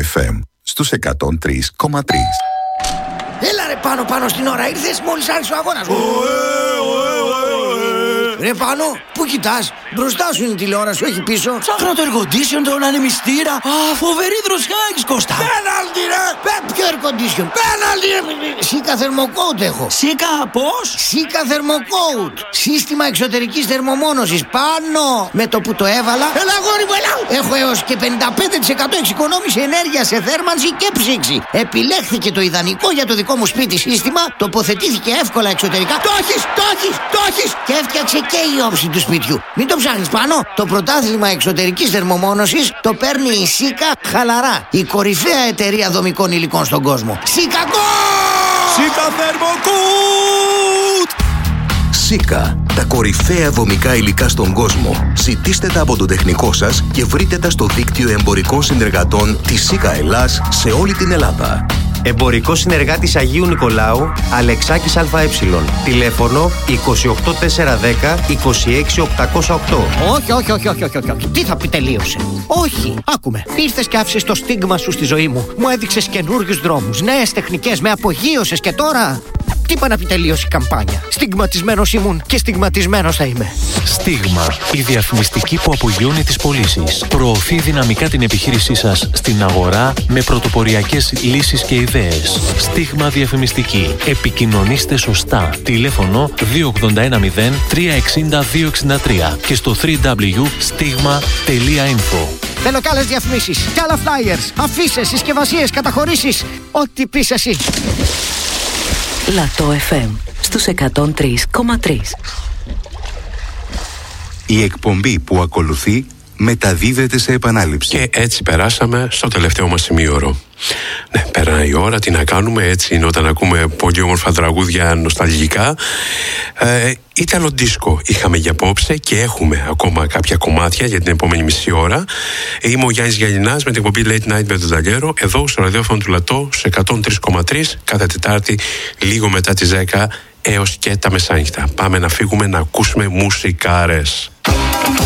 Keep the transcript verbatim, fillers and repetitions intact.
εφ εμ στους εκατόν τρία κόμμα τρία. Έλα ρε πάνω πάνω στην ώρα ήρθες μόλις άρχισε ο αγώνας. Ρε πάνω, πού κοιτάς? Μπροστά σου είναι η τηλεόραση, όχι πίσω. Ψάχνω το air condition, τον ανεμιστήρα. Α, φοβερή δροσιά έχεις, Κώστα. Πέναλτι ρε! Πε, ποιο air condition? Πέναλτι ρε! Σίκα θερμοκόουτ έχω. Σίκα πώς? Σίκα θερμοκόουτ. Σύστημα εξωτερικής θερμομόνωσης. Πάνω! Με το που το έβαλα. Έλα αγόρι μου, έλα! Έχω έως και πενήντα πέντε τοις εκατό εξοικονόμηση ενέργεια σε θέρμανση και ψήξη. Επιλέχθηκε το ιδανικό για το δικό μου σπίτι σύστημα. Τοποθετήθηκε εύκολα εξωτερικά. Το έχεις, το έχεις, το έχεις! Και έφτιαξε και η όψη του σπιτιού. Μην το ψάχνεις πάνω. Το πρωτάθλημα εξωτερικής θερμομόνωσης το παίρνει η Σίκα χαλαρά. Η κορυφαία εταιρεία δομικών υλικών στον κόσμο. Σίκα Gold! Σίκα θερμοκούτ! Σίκα, τα κορυφαία δομικά υλικά στον κόσμο. Ζητήστε τα από το τεχνικό σας και βρείτε τα στο δίκτυο εμπορικών συνεργατών της Σίκα Ελλάς σε όλη την Ελλάδα. Εμπορικός συνεργάτης Αγίου Νικολάου, Αλεξάκης ΑΕ. Τηλέφωνο είκοσι οκτώ τετρακόσια δέκα είκοσι έξι οκτακόσια οκτώ. Όχι, όχι, όχι, όχι, όχι, όχι. Τι θα πει τελείωσε? Όχι, άκουμε. Ήρθες και άφησες το στίγμα σου στη ζωή μου. Μου έδειξες καινούριους δρόμους, νέες τεχνικές, με απογείωσες και τώρα... Τι είπα να πει τελείωσε η καμπάνια? Στιγματισμένος ήμουν και στιγματισμένος θα είμαι. Στίγμα, η διαφημιστική που απογειώνει τις πωλήσεις. Προωθεί δυναμικά την επιχείρησή σας στην αγορά με πρωτοποριακές λύσεις και ιδέες. Στίγμα διαφημιστική. Επικοινωνήστε σωστά. Τηλέφωνο δύο ογδόντα ένα μηδέν τρία εξήντα δύο εξήντα τρία και στο double-u double-u double-u τελεία stigma τελεία info. Θέλω κι άλλες διαφημίσεις, κι άλλα flyers, αφήσεις, συσκευασίες, καταχωρήσεις. Ό,τι πεις εσύ. Λατό εφ εμ στους εκατόν τρία κόμμα τρία. Η εκπομπή που ακολουθεί μεταδίδεται σε επανάληψη. Και έτσι περάσαμε στο τελευταίο μας σημείωρο. Ναι, περνάει η ώρα, τι να κάνουμε, έτσι είναι όταν ακούμε πολύ όμορφα τραγούδια νοσταλγικά. Ε, Ήταλο δίσκο είχαμε για απόψε και έχουμε ακόμα κάποια κομμάτια για την επόμενη μισή ώρα. Είμαι ο Γιάννης Γιαννινάς με την εκπομπή Late Night με τον Ταλιέρο, εδώ στο ραδιόφωνο του Λατό, στους εκατόν τρία κόμμα τρία, κάθε Τετάρτη, λίγο μετά τις δέκα έως και τα μεσάνυχτα. Πάμε να φύγουμε να ακούσουμε μουσικάρες.